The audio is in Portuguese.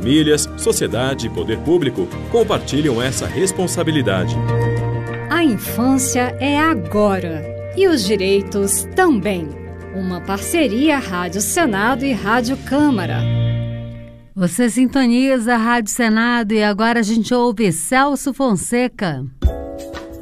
famílias, sociedade e poder público compartilham essa responsabilidade. A infância é agora e os direitos também. Uma parceria Rádio Senado e Rádio Câmara. Você sintoniza a Rádio Senado e agora a gente ouve Celso Fonseca.